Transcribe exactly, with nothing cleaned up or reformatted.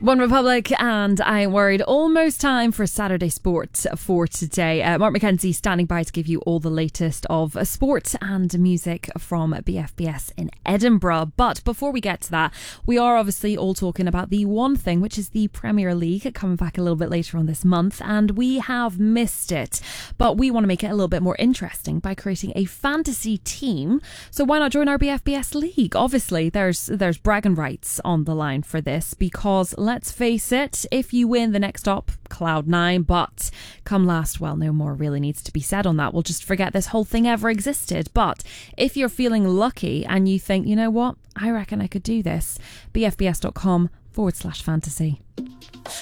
One Republic and I Ain't Worried. Almost time for Saturday Sports for today. Uh, Mark McKenzie standing by to give you all the latest of uh, sports and music from B F B S in Edinburgh. But before we get to that, we are obviously all talking about the one thing, which is the Premier League, coming back a little bit later on this month, and we have missed it. But we want to make it a little bit more interesting by creating a fantasy team. So why not join our B F B S League? Obviously, there's there's bragging rights on the line for this, because let's face it, if you win, the next stop, Cloud nine, but come last, well, no more really needs to be said on that. We'll just forget this whole thing ever existed. But if you're feeling lucky and you think, you know what, I reckon I could do this, bfbs.com forward slash fantasy.